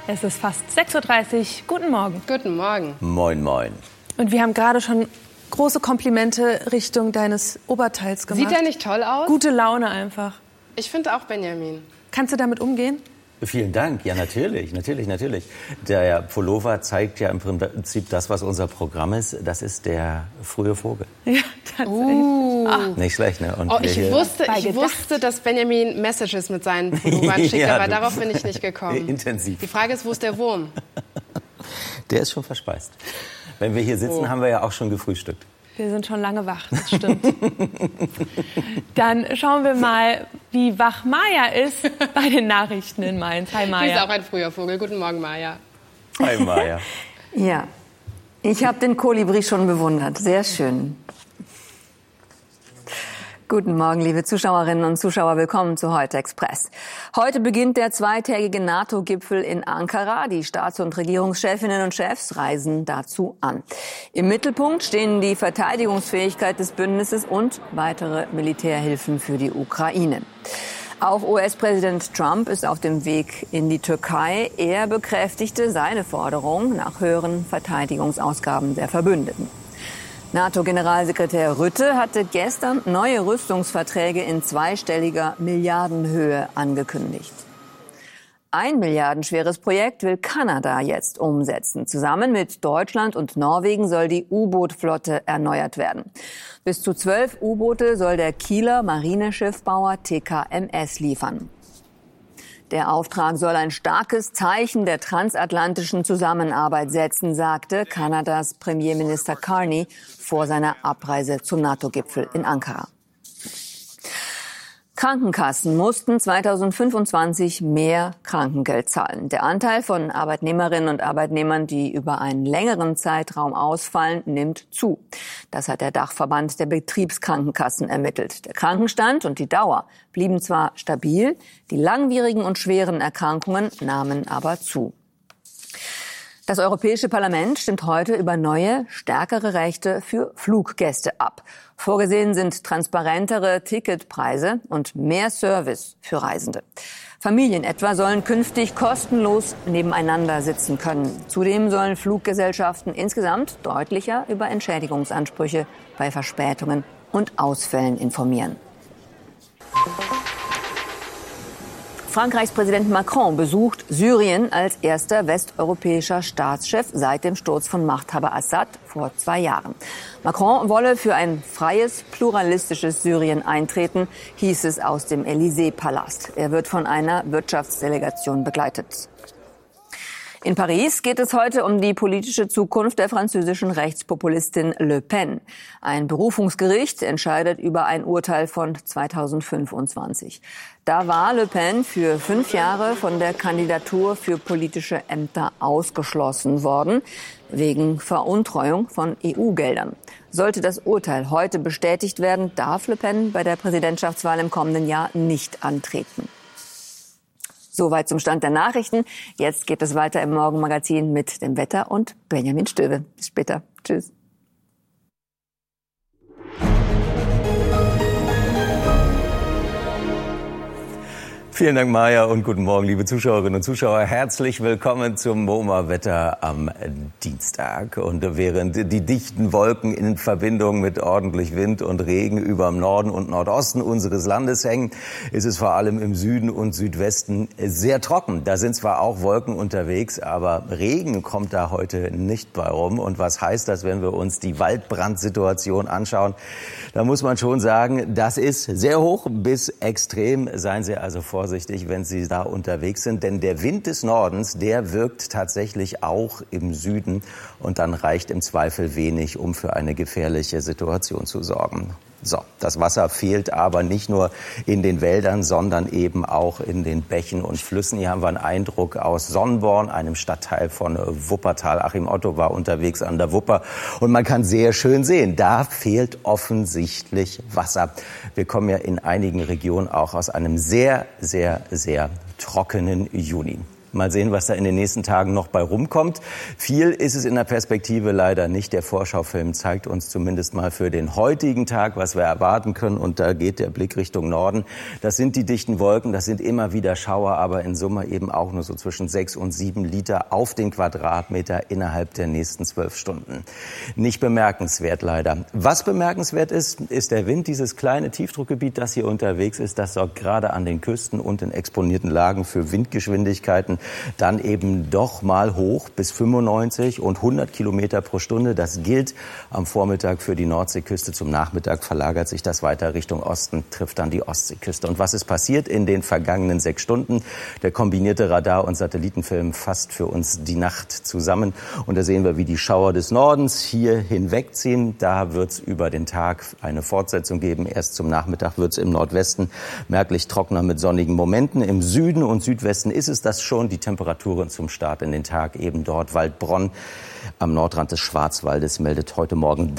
Es ist fast 6:30 Uhr. Guten Morgen. Guten Morgen. Moin, moin. Und wir haben gerade schon große Komplimente Richtung deines Oberteils gemacht. Sieht er nicht toll aus? Gute Laune einfach. Ich finde auch, Benjamin. Kannst du damit umgehen? Vielen Dank. Ja, natürlich. Der Pullover zeigt ja im Prinzip das, was unser Programm ist. Das ist der frühe Vogel. Ja, tatsächlich. Nicht schlecht, ne? Und ich wusste, dass Benjamin Messages mit seinen Pullovern schickt, Ja, aber darauf bin ich nicht gekommen. Intensiv. Die Frage ist, wo ist der Wurm? Der ist schon verspeist. Wenn wir hier sitzen, haben wir ja auch schon gefrühstückt. Wir sind schon lange wach, das stimmt. Dann schauen wir mal, wie wach Maja ist bei den Nachrichten in Mainz. Hi Maja. Die ist auch ein früher Vogel. Guten Morgen, Maja. Hi Maja. Ja, ich habe den Kolibri schon bewundert. Sehr schön. Guten Morgen, liebe Zuschauerinnen und Zuschauer. Willkommen zu Heute Express. Heute beginnt der zweitägige NATO-Gipfel in Ankara. Die Staats- und Regierungschefinnen und Chefs reisen dazu an. Im Mittelpunkt stehen die Verteidigungsfähigkeit des Bündnisses und weitere Militärhilfen für die Ukraine. Auch US-Präsident Trump ist auf dem Weg in die Türkei. Er bekräftigte seine Forderung nach höheren Verteidigungsausgaben der Verbündeten. NATO-Generalsekretär Rutte hatte gestern neue Rüstungsverträge in zweistelliger Milliardenhöhe angekündigt. Ein milliardenschweres Projekt will Kanada jetzt umsetzen. Zusammen mit Deutschland und Norwegen soll die U-Boot-Flotte erneuert werden. Bis zu 12 U-Boote soll der Kieler Marineschiffbauer TKMS liefern. Der Auftrag soll ein starkes Zeichen der transatlantischen Zusammenarbeit setzen, sagte Kanadas Premierminister Carney vor seiner Abreise zum NATO-Gipfel in Ankara. Krankenkassen mussten 2025 mehr Krankengeld zahlen. Der Anteil von Arbeitnehmerinnen und Arbeitnehmern, die über einen längeren Zeitraum ausfallen, nimmt zu. Das hat der Dachverband der Betriebskrankenkassen ermittelt. Der Krankenstand und die Dauer blieben zwar stabil, die langwierigen und schweren Erkrankungen nahmen aber zu. Das Europäische Parlament stimmt heute über neue, stärkere Rechte für Fluggäste ab. Vorgesehen sind transparentere Ticketpreise und mehr Service für Reisende. Familien etwa sollen künftig kostenlos nebeneinander sitzen können. Zudem sollen Fluggesellschaften insgesamt deutlicher über Entschädigungsansprüche bei Verspätungen und Ausfällen informieren. Frankreichs Präsident Macron besucht Syrien als erster westeuropäischer Staatschef seit dem Sturz von Machthaber Assad vor 2 Jahren. Macron wolle für ein freies, pluralistisches Syrien eintreten, hieß es aus dem Élysée-Palast. Er wird von einer Wirtschaftsdelegation begleitet. In Paris geht es heute um die politische Zukunft der französischen Rechtspopulistin Le Pen. Ein Berufungsgericht entscheidet über ein Urteil von 2025. Da war Le Pen für 5 Jahre von der Kandidatur für politische Ämter ausgeschlossen worden, wegen Veruntreuung von EU-Geldern. Sollte das Urteil heute bestätigt werden, darf Le Pen bei der Präsidentschaftswahl im kommenden Jahr nicht antreten. Soweit zum Stand der Nachrichten. Jetzt geht es weiter im Morgenmagazin mit dem Wetter und Benjamin Stöwe. Bis später. Tschüss. Vielen Dank, Maja, und guten Morgen, liebe Zuschauerinnen und Zuschauer. Herzlich willkommen zum MoMA-Wetter am Dienstag. Und während die dichten Wolken in Verbindung mit ordentlich Wind und Regen über dem Norden und Nordosten unseres Landes hängen, ist es vor allem im Süden und Südwesten sehr trocken. Da sind zwar auch Wolken unterwegs, aber Regen kommt da heute nicht bei rum. Und was heißt das, wenn wir uns die Waldbrandsituation anschauen? Da muss man schon sagen, das ist sehr hoch bis extrem. Seien Sie also vorsichtig, wenn Sie da unterwegs sind, denn der Wind des Nordens, der wirkt tatsächlich auch im Süden und dann reicht im Zweifel wenig, um für eine gefährliche Situation zu sorgen. So, das Wasser fehlt aber nicht nur in den Wäldern, sondern eben auch in den Bächen und Flüssen. Hier haben wir einen Eindruck aus Sonnborn, einem Stadtteil von Wuppertal. Achim Otto war unterwegs an der Wupper und man kann sehr schön sehen, da fehlt offensichtlich Wasser. Wir kommen ja in einigen Regionen auch aus einem sehr, sehr, sehr trockenen Juni. Mal sehen, was da in den nächsten Tagen noch bei rumkommt. Viel ist es in der Perspektive leider nicht. Der Vorschaufilm zeigt uns zumindest mal für den heutigen Tag, was wir erwarten können. Und da geht der Blick Richtung Norden. Das sind die dichten Wolken, das sind immer wieder Schauer, aber in Summe eben auch nur so zwischen 6 und 7 Liter auf den Quadratmeter innerhalb der nächsten 12 Stunden. Nicht bemerkenswert leider. Was bemerkenswert ist, ist der Wind. Dieses kleine Tiefdruckgebiet, das hier unterwegs ist, das sorgt gerade an den Küsten und in exponierten Lagen für Windgeschwindigkeiten dann eben doch mal hoch bis 95 und 100 Kilometer pro Stunde. Das gilt am Vormittag für die Nordseeküste. Zum Nachmittag verlagert sich das weiter Richtung Osten, trifft dann die Ostseeküste. Und was ist passiert in den vergangenen 6 Stunden? Der kombinierte Radar- und Satellitenfilm fasst für uns die Nacht zusammen. Und da sehen wir, wie die Schauer des Nordens hier hinwegziehen. Da wird es über den Tag eine Fortsetzung geben. Erst zum Nachmittag wird es im Nordwesten merklich trockener mit sonnigen Momenten. Im Süden und Südwesten ist es das schon. Die Temperaturen zum Start in den Tag eben dort. Waldbronn am Nordrand des Schwarzwaldes meldet heute Morgen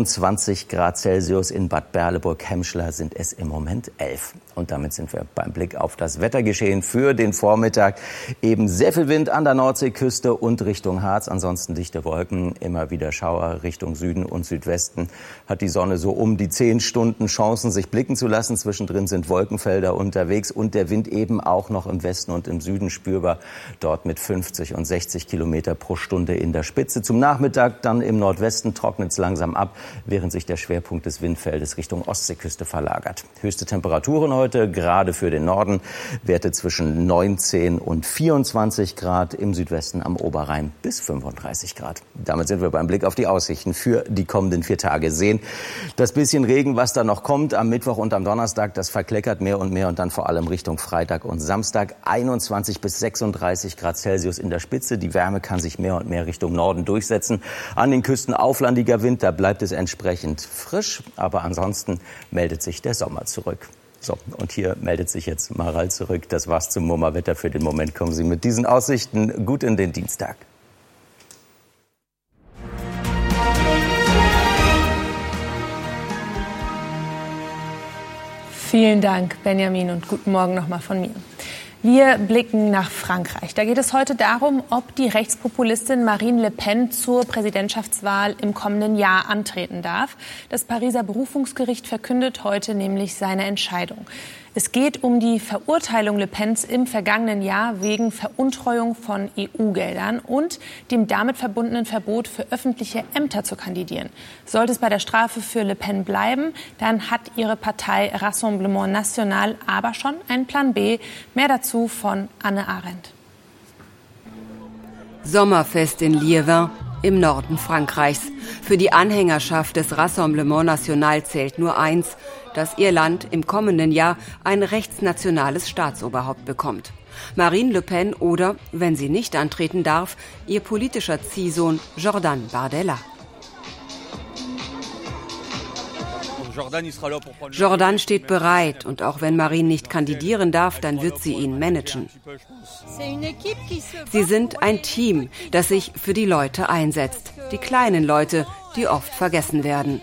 23 Grad Celsius. In Bad Berleburg-Hemschler sind es im Moment 11. Und damit sind wir beim Blick auf das Wettergeschehen für den Vormittag. Eben sehr viel Wind an der Nordseeküste und Richtung Harz. Ansonsten dichte Wolken, immer wieder Schauer Richtung Süden und Südwesten. Hat die Sonne so um die 10 Stunden Chancen, sich blicken zu lassen. Zwischendrin sind Wolkenfelder unterwegs und der Wind eben auch noch im Westen und im Süden spürbar. Dort mit 50 und 60 Kilometer pro Stunde in der Spitze. Zum Nachmittag dann im Nordwesten trocknet es langsam ab, während sich der Schwerpunkt des Windfeldes Richtung Ostseeküste verlagert. Höchste Temperaturen heute, gerade für den Norden, Werte zwischen 19 und 24 Grad, im Südwesten am Oberrhein bis 35 Grad. Damit sind wir beim Blick auf die Aussichten für die kommenden 4 Tage. Sehen das bisschen Regen, was da noch kommt am Mittwoch und am Donnerstag, das verkleckert mehr und dann vor allem Richtung Freitag und Samstag. 21 bis 36 Grad Celsius in der Spitze. Die Wärme kann sich mehr und mehr Richtung Norden durchsetzen. An den Küsten auflandiger Wind, da bleibt es entsprechend frisch. Aber ansonsten meldet sich der Sommer zurück. So, und hier meldet sich jetzt Maral zurück. Das war's zum MoMA-Wetter für den Moment. Kommen Sie mit diesen Aussichten gut in den Dienstag. Vielen Dank, Benjamin, und guten Morgen nochmal von mir. Wir blicken nach Frankreich. Da geht es heute darum, ob die Rechtspopulistin Marine Le Pen zur Präsidentschaftswahl im kommenden Jahr antreten darf. Das Pariser Berufungsgericht verkündet heute nämlich seine Entscheidung. Es geht um die Verurteilung Le Pens im vergangenen Jahr wegen Veruntreuung von EU-Geldern und dem damit verbundenen Verbot für öffentliche Ämter zu kandidieren. Sollte es bei der Strafe für Le Pen bleiben, dann hat ihre Partei Rassemblement National aber schon einen Plan B. Mehr dazu von Anne Arendt. Sommerfest in Liévin im Norden Frankreichs. Für die Anhängerschaft des Rassemblement National zählt nur eins: dass ihr Land im kommenden Jahr ein rechtsnationales Staatsoberhaupt bekommt. Marine Le Pen oder, wenn sie nicht antreten darf, ihr politischer Ziehsohn Jordan Bardella. Jordan steht bereit und auch wenn Marine nicht kandidieren darf, dann wird sie ihn managen. Sie sind ein Team, das sich für die Leute einsetzt. Die kleinen Leute, die oft vergessen werden.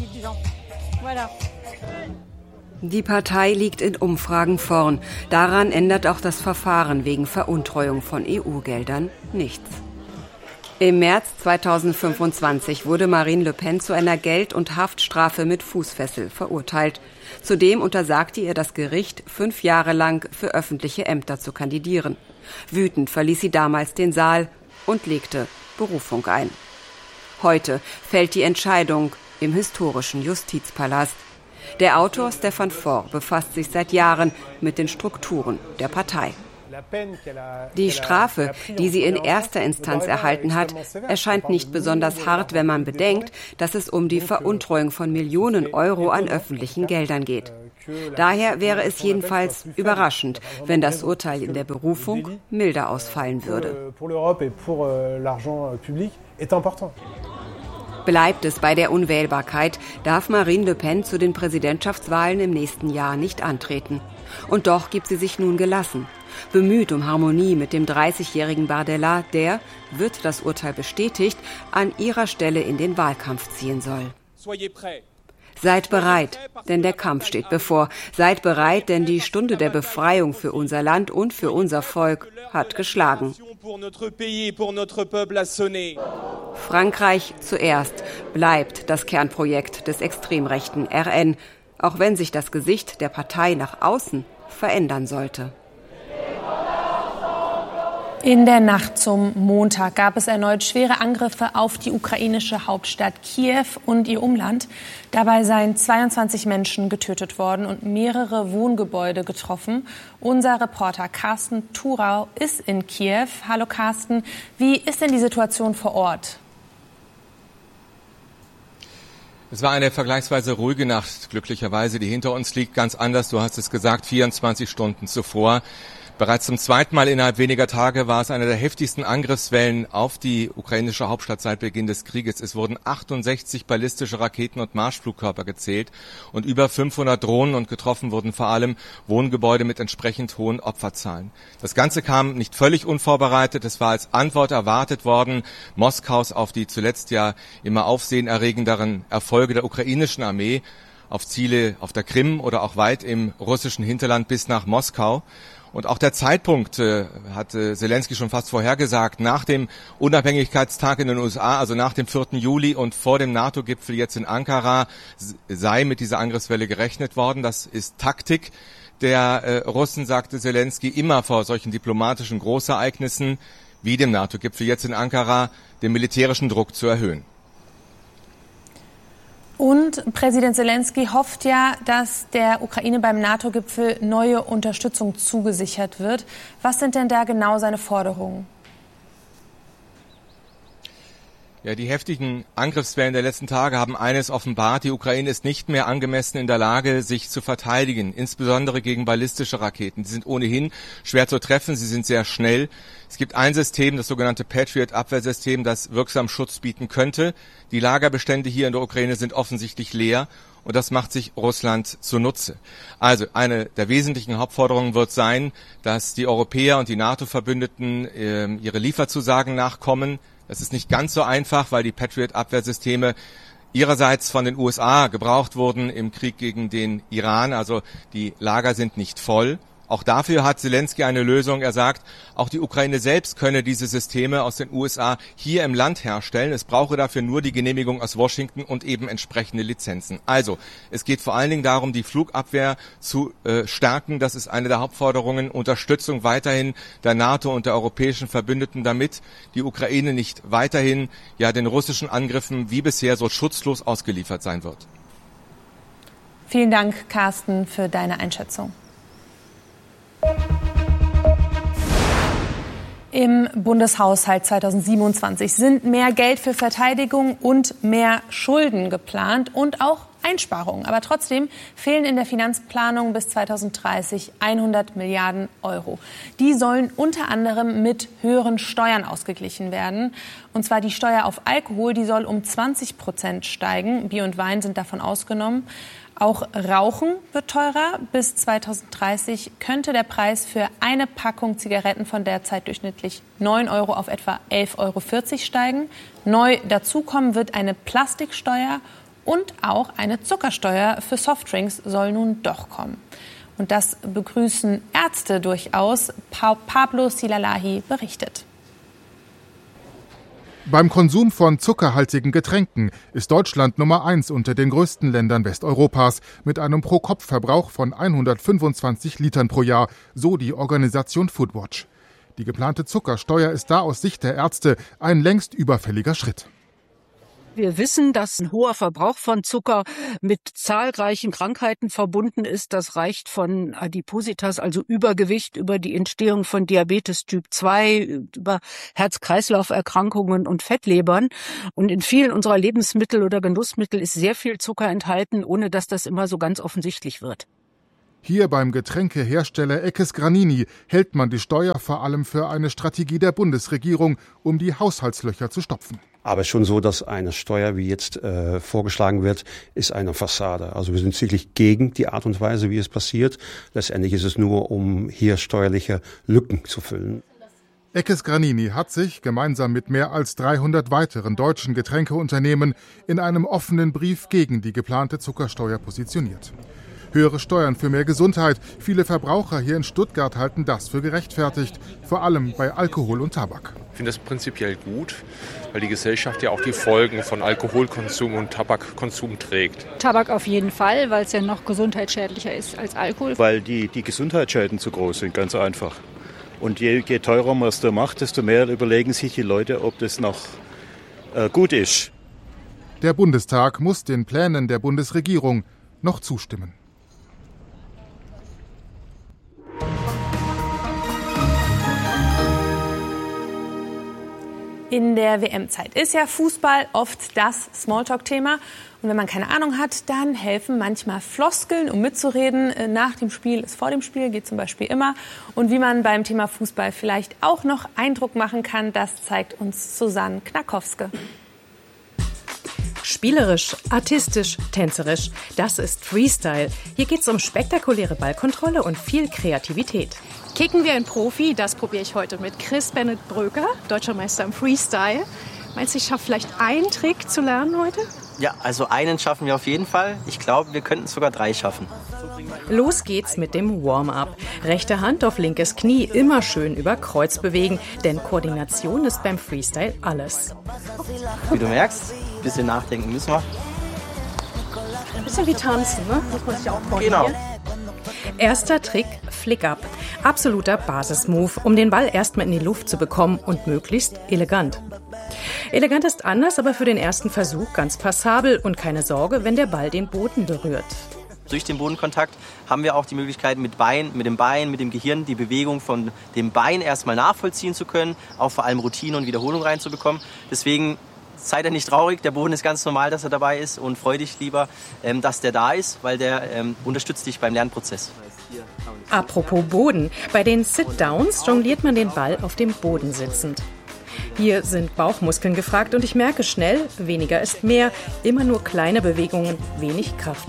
Die Partei liegt in Umfragen vorn. Daran ändert auch das Verfahren wegen Veruntreuung von EU-Geldern nichts. Im März 2025 wurde Marine Le Pen zu einer Geld- und Haftstrafe mit Fußfessel verurteilt. Zudem untersagte ihr das Gericht, 5 Jahre lang für öffentliche Ämter zu kandidieren. Wütend verließ sie damals den Saal und legte Berufung ein. Heute fällt die Entscheidung im historischen Justizpalast. Der Autor Stéphane Faure befasst sich seit Jahren mit den Strukturen der Partei. Die Strafe, die sie in erster Instanz erhalten hat, erscheint nicht besonders hart, wenn man bedenkt, dass es um die Veruntreuung von Millionen Euro an öffentlichen Geldern geht. Daher wäre es jedenfalls überraschend, wenn das Urteil in der Berufung milder ausfallen würde. Bleibt es bei der Unwählbarkeit, darf Marine Le Pen zu den Präsidentschaftswahlen im nächsten Jahr nicht antreten. Und doch gibt sie sich nun gelassen. Bemüht um Harmonie mit dem 30-jährigen Bardella, der, wird das Urteil bestätigt, an ihrer Stelle in den Wahlkampf ziehen soll. Seid bereit, denn der Kampf steht bevor. Seid bereit, denn die Stunde der Befreiung für unser Land und für unser Volk hat geschlagen. Frankreich zuerst bleibt das Kernprojekt des extrem rechten RN, auch wenn sich das Gesicht der Partei nach außen verändern sollte. In der Nacht zum Montag gab es erneut schwere Angriffe auf die ukrainische Hauptstadt Kiew und ihr Umland. Dabei seien 22 Menschen getötet worden und mehrere Wohngebäude getroffen. Unser Reporter Carsten Thurau ist in Kiew. Hallo Carsten, wie ist denn die Situation vor Ort? Es war eine vergleichsweise ruhige Nacht, glücklicherweise, die hinter uns liegt. Ganz anders, du hast es gesagt, 24 Stunden zuvor. Bereits zum zweiten Mal innerhalb weniger Tage war es eine der heftigsten Angriffswellen auf die ukrainische Hauptstadt seit Beginn des Krieges. Es wurden 68 ballistische Raketen und Marschflugkörper gezählt und über 500 Drohnen, und getroffen wurden vor allem Wohngebäude mit entsprechend hohen Opferzahlen. Das Ganze kam nicht völlig unvorbereitet. Es war als Antwort erwartet worden, Moskaus auf die zuletzt ja immer aufsehenerregenderen Erfolge der ukrainischen Armee auf Ziele auf der Krim oder auch weit im russischen Hinterland bis nach Moskau. Und auch der Zeitpunkt hat Zelensky schon fast vorhergesagt. Nach dem Unabhängigkeitstag in den USA, also nach dem 4. Juli und vor dem NATO-Gipfel jetzt in Ankara, sei mit dieser Angriffswelle gerechnet worden. Das ist Taktik der Russen, sagte Zelensky, immer vor solchen diplomatischen Großereignissen wie dem NATO-Gipfel jetzt in Ankara den militärischen Druck zu erhöhen. Und Präsident Zelensky hofft ja, dass der Ukraine beim NATO-Gipfel neue Unterstützung zugesichert wird. Was sind denn da genau seine Forderungen? Ja, die heftigen Angriffswellen der letzten Tage haben eines offenbart: Die Ukraine ist nicht mehr angemessen in der Lage, sich zu verteidigen, insbesondere gegen ballistische Raketen. Sie sind ohnehin schwer zu treffen, sie sind sehr schnell. Es gibt ein System, das sogenannte Patriot-Abwehrsystem, das wirksam Schutz bieten könnte. Die Lagerbestände hier in der Ukraine sind offensichtlich leer, und das macht sich Russland zunutze. Also eine der wesentlichen Hauptforderungen wird sein, dass die Europäer und die NATO-Verbündeten ihre Lieferzusagen nachkommen. Das ist nicht ganz so einfach, weil die Patriot-Abwehrsysteme ihrerseits von den USA gebraucht wurden im Krieg gegen den Iran. Also die Lager sind nicht voll. Auch dafür hat Zelensky eine Lösung. Er sagt, auch die Ukraine selbst könne diese Systeme aus den USA hier im Land herstellen. Es brauche dafür nur die Genehmigung aus Washington und eben entsprechende Lizenzen. Also, es geht vor allen Dingen darum, die Flugabwehr zu stärken. Das ist eine der Hauptforderungen. Unterstützung weiterhin der NATO und der europäischen Verbündeten, damit die Ukraine nicht weiterhin den russischen Angriffen wie bisher so schutzlos ausgeliefert sein wird. Vielen Dank, Carsten, für deine Einschätzung. Im Bundeshaushalt 2027 sind mehr Geld für Verteidigung und mehr Schulden geplant und auch Einsparungen. Aber trotzdem fehlen in der Finanzplanung bis 2030 100 Milliarden Euro. Die sollen unter anderem mit höheren Steuern ausgeglichen werden. Und zwar die Steuer auf Alkohol, die soll um 20% steigen. Bier und Wein sind davon ausgenommen. Auch Rauchen wird teurer. Bis 2030 könnte der Preis für eine Packung Zigaretten von derzeit durchschnittlich 9 Euro auf etwa 11,40 Euro steigen. Neu dazukommen wird eine Plastiksteuer und auch eine Zuckersteuer für Softdrinks soll nun doch kommen. Und das begrüßen Ärzte durchaus. Pablo Silalahi berichtet. Beim Konsum von zuckerhaltigen Getränken ist Deutschland Nummer 1 unter den größten Ländern Westeuropas mit einem Pro-Kopf-Verbrauch von 125 Litern pro Jahr, so die Organisation Foodwatch. Die geplante Zuckersteuer ist da aus Sicht der Ärzte ein längst überfälliger Schritt. Wir wissen, dass ein hoher Verbrauch von Zucker mit zahlreichen Krankheiten verbunden ist. Das reicht von Adipositas, also Übergewicht, über die Entstehung von Diabetes Typ 2, über Herz-Kreislauf-Erkrankungen und Fettlebern. Und in vielen unserer Lebensmittel oder Genussmittel ist sehr viel Zucker enthalten, ohne dass das immer so ganz offensichtlich wird. Hier beim Getränkehersteller Eckes Granini hält man die Steuer vor allem für eine Strategie der Bundesregierung, um die Haushaltslöcher zu stopfen. Aber es ist schon so, dass eine Steuer, wie jetzt vorgeschlagen wird, ist eine Fassade. Also wir sind sicherlich gegen die Art und Weise, wie es passiert. Letztendlich ist es nur, um hier steuerliche Lücken zu füllen. Eckes Granini hat sich gemeinsam mit mehr als 300 weiteren deutschen Getränkeunternehmen in einem offenen Brief gegen die geplante Zuckersteuer positioniert. Höhere Steuern für mehr Gesundheit. Viele Verbraucher hier in Stuttgart halten das für gerechtfertigt, vor allem bei Alkohol und Tabak. Ich finde das prinzipiell gut, weil die Gesellschaft ja auch die Folgen von Alkoholkonsum und Tabakkonsum trägt. Tabak auf jeden Fall, weil es ja noch gesundheitsschädlicher ist als Alkohol. Weil die Gesundheitsschäden zu groß sind, ganz einfach. Und je teurer man es da macht, desto mehr überlegen sich die Leute, ob das noch gut ist. Der Bundestag muss den Plänen der Bundesregierung noch zustimmen. In der WM-Zeit ist ja Fußball oft das Smalltalk-Thema. Und wenn man keine Ahnung hat, dann helfen manchmal Floskeln, um mitzureden. Nach dem Spiel ist vor dem Spiel, geht zum Beispiel immer. Und wie man beim Thema Fußball vielleicht auch noch Eindruck machen kann, das zeigt uns Susanne Knakowske. Spielerisch, artistisch, tänzerisch, das ist Freestyle. Hier geht es um spektakuläre Ballkontrolle und viel Kreativität. Kicken wir einen Profi, das probiere ich heute mit Chris Bennett Bröker, deutscher Meister im Freestyle. Meinst du, ich schaffe vielleicht einen Trick zu lernen heute? Ja, also einen schaffen wir auf jeden Fall. Ich glaube, wir könnten sogar 3 schaffen. Los geht's mit dem Warm-up. Rechte Hand auf linkes Knie, immer schön über Kreuz bewegen, denn Koordination ist beim Freestyle alles. Wie du merkst, ein bisschen nachdenken müssen wir. Ein bisschen wie tanzen, ne? Muss man sich auch koordinieren. Genau. Erster Trick, Flick-up. Absoluter Basismove, um den Ball erstmal in die Luft zu bekommen und möglichst elegant. Elegant ist anders, aber für den ersten Versuch ganz passabel und keine Sorge, wenn der Ball den Boden berührt. Durch den Bodenkontakt haben wir auch die Möglichkeit, mit dem Bein, mit dem Gehirn die Bewegung von dem Bein erstmal nachvollziehen zu können, auch vor allem Routine und Wiederholung reinzubekommen. Deswegen seid ihr nicht traurig, der Boden ist ganz normal, dass er dabei ist und freu dich lieber, dass der da ist, weil der unterstützt dich beim Lernprozess. Apropos Boden, bei den Sit-Downs jongliert man den Ball auf dem Boden sitzend. Hier sind Bauchmuskeln gefragt und ich merke schnell, weniger ist mehr, immer nur kleine Bewegungen, wenig Kraft.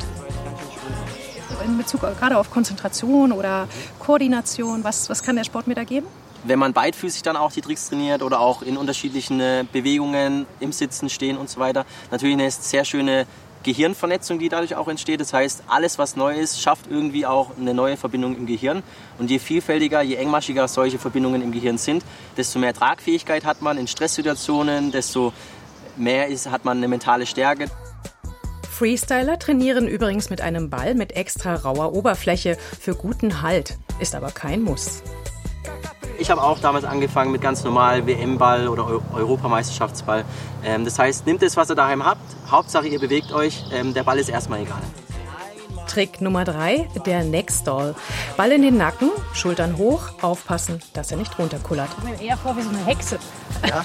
In Bezug gerade auf Konzentration oder Koordination, was kann der Sport mir da geben? Wenn man beidfüßig dann auch die Tricks trainiert oder auch in unterschiedlichen Bewegungen im Sitzen, Stehen und so weiter, natürlich eine sehr schöne Gehirnvernetzung, die dadurch auch entsteht. Das heißt, alles, was neu ist, schafft irgendwie auch eine neue Verbindung im Gehirn. Und je vielfältiger, je engmaschiger solche Verbindungen im Gehirn sind, desto mehr Tragfähigkeit hat man in Stresssituationen, desto mehr hat man eine mentale Stärke. Freestyler trainieren übrigens mit einem Ball mit extra rauer Oberfläche für guten Halt, ist aber kein Muss. Ich habe auch damals angefangen mit ganz normal WM-Ball oder Europameisterschaftsball. Das heißt, nehmt es, was ihr daheim habt. Hauptsache, ihr bewegt euch. Der Ball ist erstmal egal. Trick Nummer 3, der Neckstall. Ball in den Nacken, Schultern hoch, aufpassen, dass er nicht runterkullert. Ich komme mir eher vor wie so eine Hexe. Ja.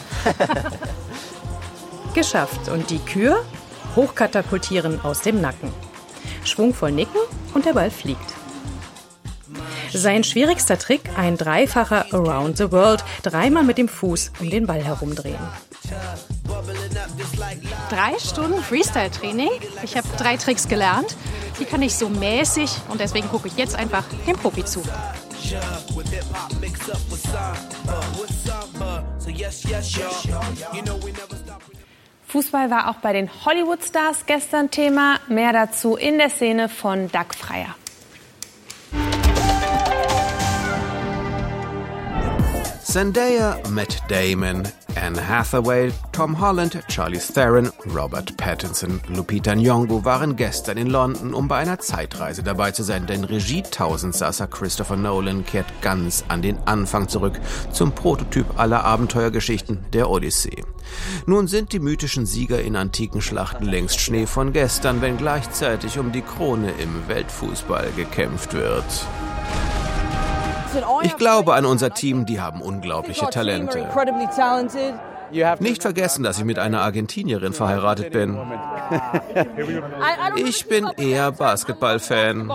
Geschafft. Und die Kür? Hochkatapultieren aus dem Nacken. Schwungvoll nicken und der Ball fliegt. Sein schwierigster Trick, ein dreifacher Around the World, 3-mal mit dem Fuß um den Ball herumdrehen. 3 Stunden Freestyle-Training. Ich habe 3 Tricks gelernt. Die kann ich so mäßig und deswegen gucke ich jetzt einfach dem Profi zu. Fußball war auch bei den Hollywood-Stars gestern Thema. Mehr dazu in der Szene von Doug Freier. Zendaya, Matt Damon, Anne Hathaway, Tom Holland, Charlize Theron, Robert Pattinson, Lupita Nyong'o waren gestern in London, um bei einer Zeitreise dabei zu sein, denn Regie-Tausendsasser Christopher Nolan kehrt ganz an den Anfang zurück, zum Prototyp aller Abenteuergeschichten, der Odyssee. Nun sind die mythischen Sieger in antiken Schlachten längst Schnee von gestern, wenn gleichzeitig um die Krone im Weltfußball gekämpft wird. Ich glaube an unser Team, die haben unglaubliche Talente. Nicht vergessen, dass ich mit einer Argentinierin verheiratet bin. Ich bin eher Basketball-Fan.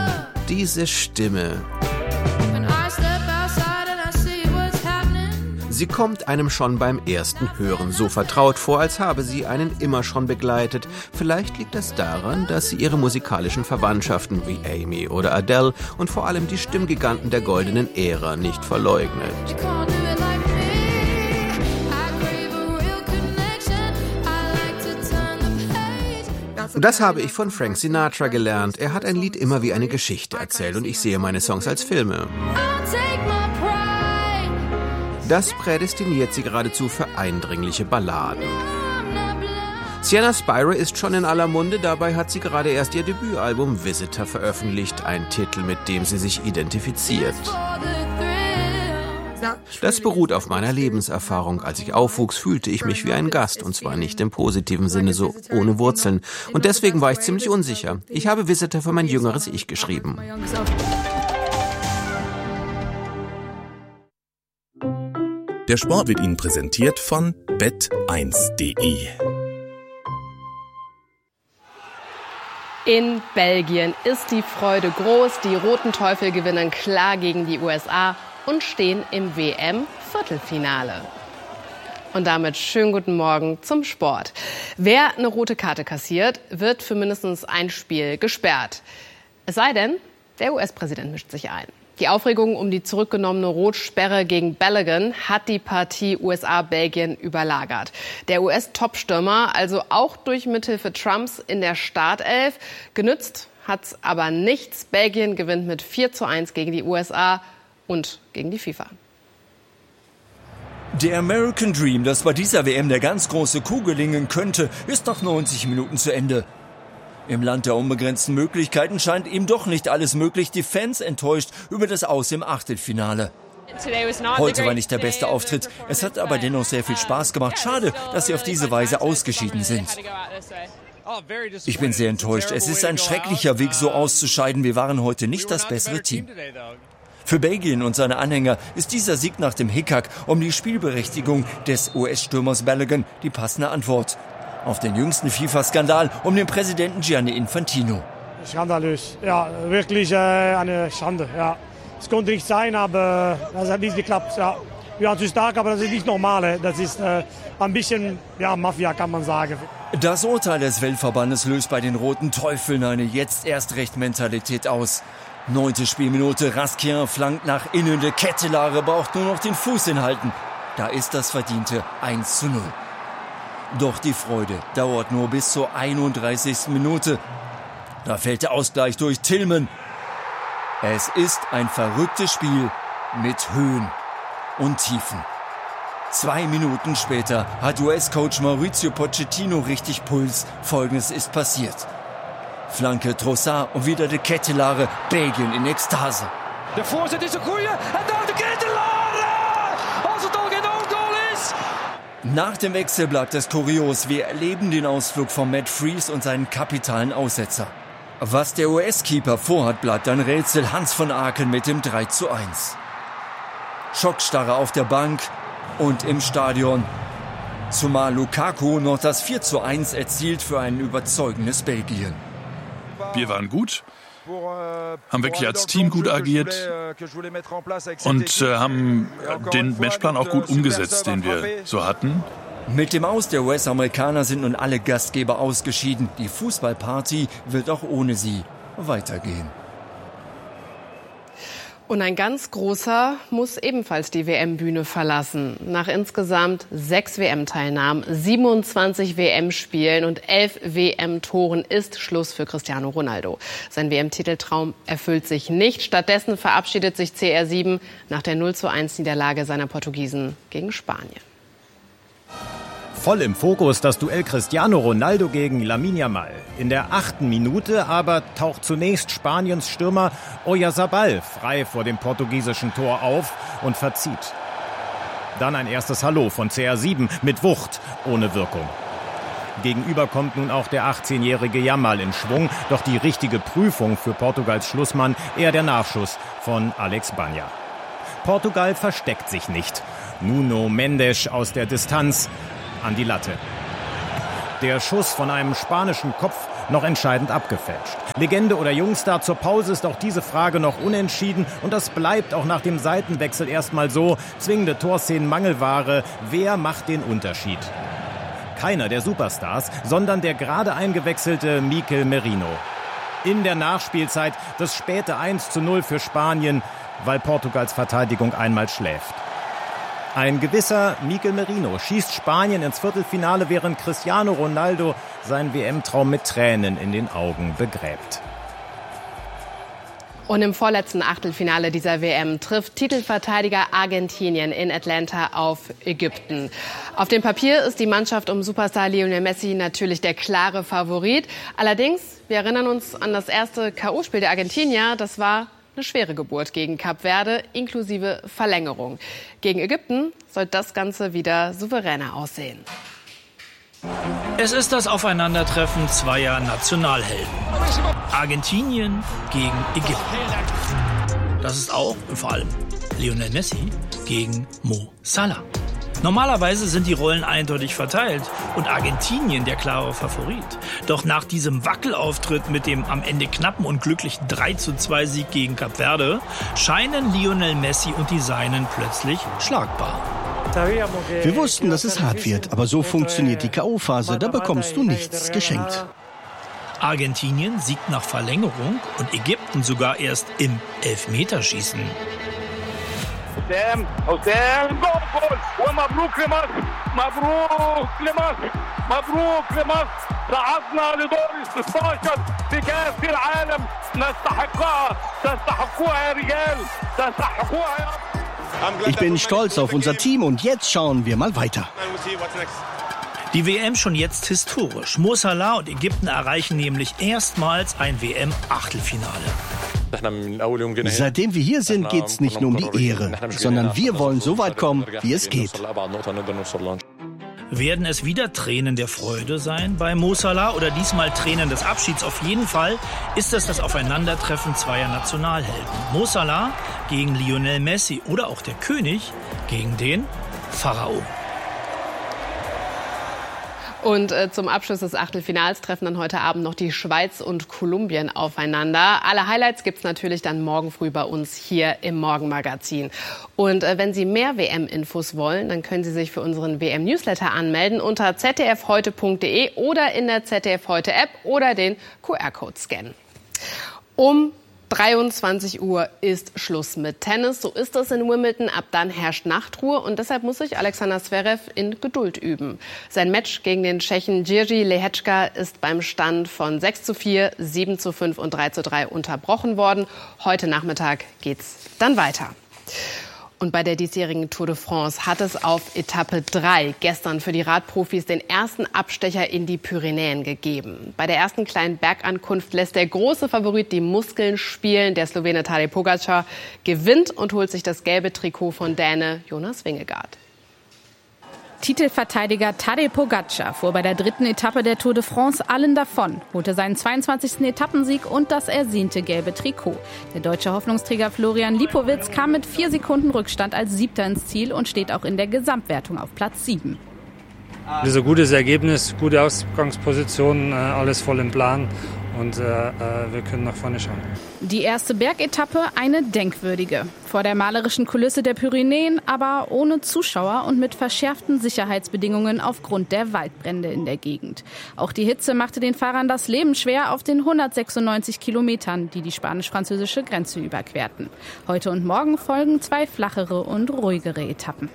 Diese Stimme. Sie kommt einem schon beim ersten Hören so vertraut vor, als habe sie einen immer schon begleitet. Vielleicht liegt das daran, dass sie ihre musikalischen Verwandtschaften wie Amy oder Adele und vor allem die Stimmgiganten der goldenen Ära nicht verleugnet. Das habe ich von Frank Sinatra gelernt. Er hat ein Lied immer wie eine Geschichte erzählt und ich sehe meine Songs als Filme. Das prädestiniert sie geradezu für eindringliche Balladen. Sienna Spiro ist schon in aller Munde, dabei hat sie gerade erst ihr Debütalbum Visitor veröffentlicht, ein Titel, mit dem sie sich identifiziert. Das beruht auf meiner Lebenserfahrung. Als ich aufwuchs, fühlte ich mich wie ein Gast, und zwar nicht im positiven Sinne, so ohne Wurzeln. Und deswegen war ich ziemlich unsicher. Ich habe Visitor für mein jüngeres Ich geschrieben. Der Sport wird Ihnen präsentiert von bet1.de. In Belgien ist die Freude groß. Die Roten Teufel gewinnen klar gegen die USA und stehen im WM-Viertelfinale. Und damit schönen guten Morgen zum Sport. Wer eine rote Karte kassiert, wird für mindestens ein Spiel gesperrt. Es sei denn, der US-Präsident mischt sich ein. Die Aufregung um die zurückgenommene Rotsperre gegen Balogun hat die Partie USA-Belgien überlagert. Der US-Topstürmer also auch durch Mithilfe Trumps in der Startelf. Genützt hat's aber nichts. Belgien gewinnt mit 4:1 gegen die USA und gegen die FIFA. Der American Dream, das bei dieser WM der ganz große Coup gelingen könnte, ist nach 90 Minuten zu Ende. Im Land der unbegrenzten Möglichkeiten scheint ihm doch nicht alles möglich. Die Fans enttäuscht über das Aus im Achtelfinale. Heute war nicht der beste Auftritt. Es hat aber dennoch sehr viel Spaß gemacht. Schade, dass sie auf diese Weise ausgeschieden sind. Ich bin sehr enttäuscht. Es ist ein schrecklicher Weg, so auszuscheiden. Wir waren heute nicht das bessere Team. Für Belgien und seine Anhänger ist dieser Sieg nach dem Hickhack um die Spielberechtigung des US-Stürmers Balogun die passende Antwort auf den jüngsten FIFA-Skandal um den Präsidenten Gianni Infantino. Skandalös, ja, wirklich eine Schande. Ja. Es konnte nicht sein, aber das hat nicht geklappt. Ja. Wir waren zu stark, aber das ist nicht normal. Das ist ein bisschen Mafia, kann man sagen. Das Urteil des Weltverbandes löst bei den Roten Teufeln eine Jetzt-erst-recht-Mentalität aus. 9. Spielminute, Raskin flankt nach innen, der Kettelare braucht nur noch den Fuß hinhalten. Da ist das verdiente 1:0. Doch die Freude dauert nur bis zur 31. Minute. Da fällt der Ausgleich durch Tillman. Es ist ein verrücktes Spiel mit Höhen und Tiefen. 2 Minuten später hat US-Coach Mauricio Pochettino richtig Puls. Folgendes ist passiert. Flanke Trossard und wieder de Kettelare, Belgien in Ekstase. De voorzet is een goeie en daar de Kettelare! Als het al geen goal is! Nach dem Wechsel bleibt es kurios. Wir erleben den Ausflug von Matt Freese und seinen kapitalen Aussetzer. Was der US-Keeper vorhat, bleibt ein Rätsel. Hans von Aken mit dem 3:1. Schockstarre auf der Bank und im Stadion. Zumal Lukaku noch das 4:1 erzielt für ein überzeugendes Belgien. Wir waren gut, haben wirklich als Team gut agiert und haben den Matchplan auch gut umgesetzt, den wir so hatten. Mit dem Aus der US-Amerikaner sind nun alle Gastgeber ausgeschieden. Die Fußballparty wird auch ohne sie weitergehen. Und ein ganz großer muss ebenfalls die WM-Bühne verlassen. Nach insgesamt 6 WM-Teilnahmen, 27 WM-Spielen und 11 WM-Toren ist Schluss für Cristiano Ronaldo. Sein WM-Titeltraum erfüllt sich nicht. Stattdessen verabschiedet sich CR7 nach der 0:1-Niederlage seiner Portugiesen gegen Spanien. Voll im Fokus das Duell Cristiano Ronaldo gegen Lamine Yamal. In der 8. Minute aber taucht zunächst Spaniens Stürmer Oyarzabal frei vor dem portugiesischen Tor auf und verzieht. Dann ein erstes Hallo von CR7 mit Wucht, ohne Wirkung. Gegenüber kommt nun auch der 18-jährige Yamal in Schwung, doch die richtige Prüfung für Portugals Schlussmann eher der Nachschuss von Alex Banja. Portugal versteckt sich nicht. Nuno Mendes aus der Distanz an die Latte. Der Schuss von einem spanischen Kopf noch entscheidend abgefälscht. Legende oder Jungstar, zur Pause ist auch diese Frage noch unentschieden und das bleibt auch nach dem Seitenwechsel erstmal so. Zwingende Torszenen Mangelware. Wer macht den Unterschied? Keiner der Superstars, sondern der gerade eingewechselte Mikel Merino. In der Nachspielzeit das späte 1:0 für Spanien, weil Portugals Verteidigung einmal schläft. Ein gewisser Mikel Merino schießt Spanien ins Viertelfinale, während Cristiano Ronaldo seinen WM-Traum mit Tränen in den Augen begräbt. Und im vorletzten Achtelfinale dieser WM trifft Titelverteidiger Argentinien in Atlanta auf Ägypten. Auf dem Papier ist die Mannschaft um Superstar Lionel Messi natürlich der klare Favorit. Allerdings, wir erinnern uns an das erste K.O.-Spiel der Argentinier. Das war eine schwere Geburt gegen Kap Verde, inklusive Verlängerung. Gegen Ägypten soll das Ganze wieder souveräner aussehen. Es ist das Aufeinandertreffen zweier Nationalhelden. Argentinien gegen Ägypten. Das ist auch und vor allem Lionel Messi gegen Mo Salah. Normalerweise sind die Rollen eindeutig verteilt und Argentinien der klare Favorit. Doch nach diesem Wackelauftritt mit dem am Ende knappen und glücklichen 3:2 Sieg gegen Kap Verde scheinen Lionel Messi und die Seinen plötzlich schlagbar. Wir wussten, dass es hart wird, aber so funktioniert die K.O.-Phase. Da bekommst du nichts geschenkt. Argentinien siegt nach Verlängerung und Ägypten sogar erst im Elfmeterschießen. Ich bin stolz auf unser Team und jetzt schauen wir mal weiter. Die WM schon jetzt historisch. Mo Salah und Ägypten erreichen nämlich erstmals ein WM-Achtelfinale. Seitdem wir hier sind, geht es nicht nur um die Ehre, sondern wir wollen so weit kommen, wie es geht. Werden es wieder Tränen der Freude sein bei Mo Salah oder diesmal Tränen des Abschieds? Auf jeden Fall ist es das Aufeinandertreffen zweier Nationalhelden. Mo Salah gegen Lionel Messi oder auch der König gegen den Pharao. Und zum Abschluss des Achtelfinals treffen dann heute Abend noch die Schweiz und Kolumbien aufeinander. Alle Highlights gibt's natürlich dann morgen früh bei uns hier im Morgenmagazin. Und wenn Sie mehr WM-Infos wollen, dann können Sie sich für unseren WM-Newsletter anmelden unter zdfheute.de oder in der ZDF Heute App oder den QR-Code scannen. Um 23 Uhr ist Schluss mit Tennis. So ist es in Wimbledon. Ab dann herrscht Nachtruhe. Und deshalb muss sich Alexander Zverev in Geduld üben. Sein Match gegen den Tschechen Jiří Lehečka ist beim Stand von 6:4, 7:5 und 3:3 unterbrochen worden. Heute Nachmittag geht's dann weiter. Und bei der diesjährigen Tour de France hat es auf Etappe 3 gestern für die Radprofis den ersten Abstecher in die Pyrenäen gegeben. Bei der ersten kleinen Bergankunft lässt der große Favorit die Muskeln spielen. Der Slowene Tadej Pogačar gewinnt und holt sich das gelbe Trikot von Däne Jonas Vingegaard. Titelverteidiger Tadej Pogačar fuhr bei der dritten Etappe der Tour de France allen davon, holte seinen 22. Etappensieg und das ersehnte gelbe Trikot. Der deutsche Hoffnungsträger Florian Lipowitz kam mit 4 Sekunden Rückstand als Siebter ins Ziel und steht auch in der Gesamtwertung auf Platz 7. Das ist ein gutes Ergebnis, gute Ausgangsposition, alles voll im Plan. Und wir können nach vorne schauen. Die erste Bergetappe eine denkwürdige. Vor der malerischen Kulisse der Pyrenäen, aber ohne Zuschauer und mit verschärften Sicherheitsbedingungen aufgrund der Waldbrände in der Gegend. Auch die Hitze machte den Fahrern das Leben schwer auf den 196 Kilometern, die die spanisch-französische Grenze überquerten. Heute und morgen folgen 2 flachere und ruhigere Etappen.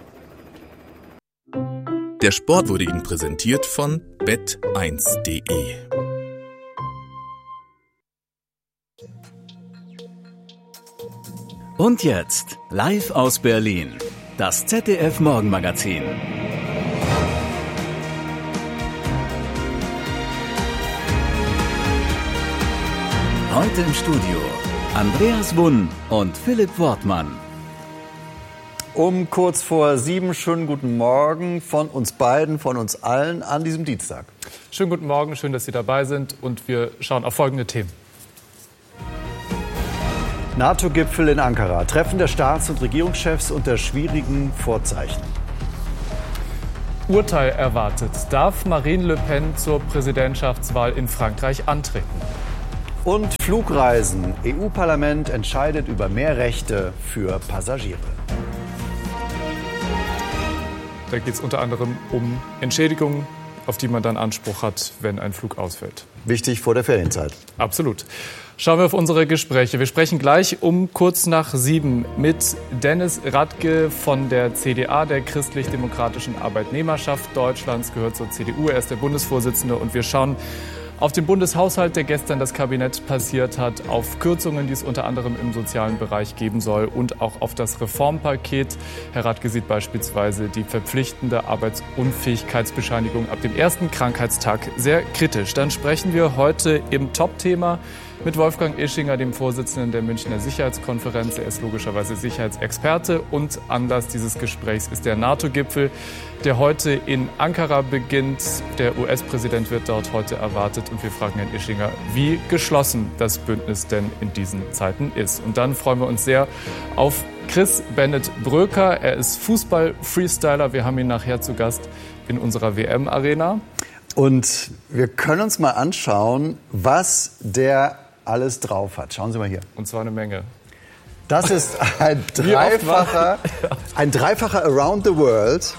Der Sport wurde Ihnen präsentiert von bet1.de. Und jetzt, live aus Berlin, das ZDF-Morgenmagazin. Heute im Studio Andreas Wunn und Philipp Wortmann. Um kurz vor 7, schönen guten Morgen von uns beiden, von uns allen an diesem Dienstag. Schönen guten Morgen, schön, dass Sie dabei sind und wir schauen auf folgende Themen. NATO-Gipfel in Ankara, Treffen der Staats- und Regierungschefs unter schwierigen Vorzeichen. Urteil erwartet. Darf Marine Le Pen zur Präsidentschaftswahl in Frankreich antreten? Und Flugreisen. EU-Parlament entscheidet über mehr Rechte für Passagiere. Da geht es unter anderem um Entschädigungen, auf die man dann Anspruch hat, wenn ein Flug ausfällt. Wichtig vor der Ferienzeit. Absolut. Schauen wir auf unsere Gespräche. Wir sprechen gleich um kurz nach 7 mit Dennis Radke von der CDA, der Christlich-Demokratischen Arbeitnehmerschaft Deutschlands, gehört zur CDU. Er ist der Bundesvorsitzende und wir schauen auf den Bundeshaushalt, der gestern das Kabinett passiert hat, auf Kürzungen, die es unter anderem im sozialen Bereich geben soll und auch auf das Reformpaket. Herr Radke sieht beispielsweise die verpflichtende Arbeitsunfähigkeitsbescheinigung ab dem ersten Krankheitstag sehr kritisch. Dann sprechen wir heute im Top-Thema mit Wolfgang Ischinger, dem Vorsitzenden der Münchner Sicherheitskonferenz. Er ist logischerweise Sicherheitsexperte und Anlass dieses Gesprächs ist der NATO-Gipfel, der heute in Ankara beginnt. Der US-Präsident wird dort heute erwartet und wir fragen Herrn Ischinger, wie geschlossen das Bündnis denn in diesen Zeiten ist. Und dann freuen wir uns sehr auf Chris Bennett Bröker. Er ist Fußball-Freestyler. Wir haben ihn nachher zu Gast in unserer WM-Arena. Und wir können uns mal anschauen, was der alles drauf hat. Schauen Sie mal hier. Und zwar eine Menge. Das ist ein dreifacher Around the World.